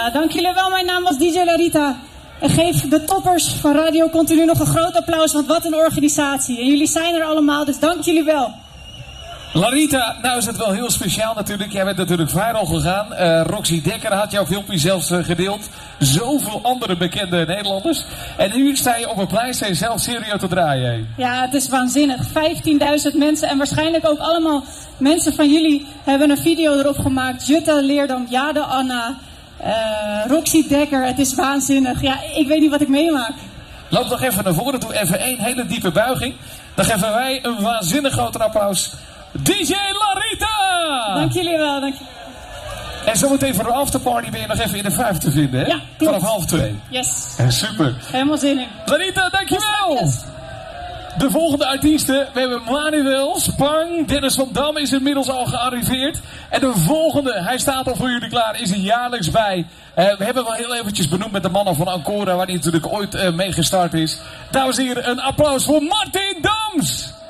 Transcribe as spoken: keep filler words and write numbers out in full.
Ja, dank jullie wel. Mijn naam was D J Larita. En geef de toppers van Radio Continu nog een groot applaus, want wat een organisatie. En jullie zijn er allemaal, dus dank jullie wel. Larita, nou is het wel heel speciaal natuurlijk. Jij bent natuurlijk viral gegaan. Uh, Roxy Dekker had jouw filmpje zelfs uh, gedeeld. Zoveel andere bekende Nederlanders. En nu sta je op een plein, sta je zelf serieus te draaien. Ja, het is waanzinnig. vijftienduizend mensen en waarschijnlijk ook allemaal mensen van jullie hebben een video erop gemaakt. Jutta Leerdam, Jade Anna, uh, Roxy Dekker. Het is waanzinnig. Ja, ik weet niet wat ik meemaak. Loop nog even naar voren toe. Even één hele diepe buiging. Dan geven wij een waanzinnig groot applaus. D J Larita! Dank jullie wel, dank jullie. En zometeen voor de afterparty ben je nog even in de vijf te vinden, hè? Ja, klopt. Vanaf half twee. Yes. En super. Helemaal zin in. Larita, dankjewel! Yes. De volgende artiesten, we hebben Manuel, Spang, Dennis van Dam is inmiddels al gearriveerd. En de volgende, hij staat al voor jullie klaar, is er jaarlijks bij. Uh, we hebben wel heel eventjes benoemd met de mannen van Ancora, waar hij natuurlijk ooit uh, mee gestart is. Dames en heren, een applaus voor Martin Dams!